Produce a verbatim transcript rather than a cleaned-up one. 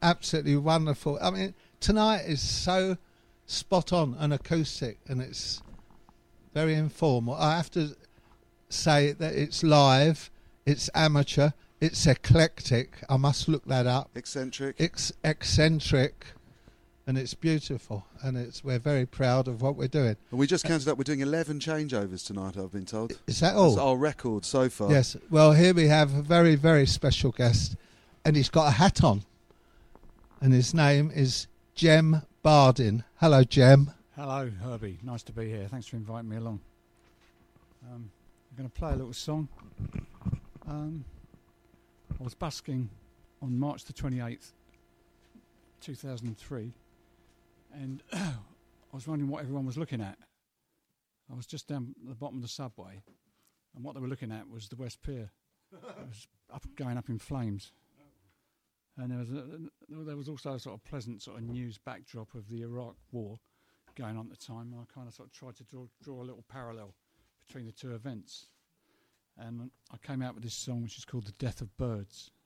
absolutely wonderful. I mean, tonight is so spot on and acoustic, and it's very informal. I have to say that it's live, it's amateur, it's eclectic. I must look that up. Eccentric. It's eccentric, and it's beautiful, and it's we're very proud of what we're doing. And we just counted up, we're doing eleven changeovers tonight, I've been told. Is that all? That's our record so far. Yes. Well, here we have a very, very special guest, and he's got a hat on, and his name is Jem Bardin. Hello, Jem. Hello, Herbie. Nice to be here. Thanks for inviting me along. Um, I'm going to play a little song. Um, I was busking on March the twenty-eighth, two thousand three, and I was wondering what everyone was looking at. I was just down at the bottom of the subway, and what they were looking at was the West Pier. It was up, going up in flames. And there was a, there was also a sort of pleasant sort of news backdrop of the Iraq War going on at the time. And I kind of sort of tried to draw, draw a little parallel between the two events. And I came out with this song, which is called The Death of Birds.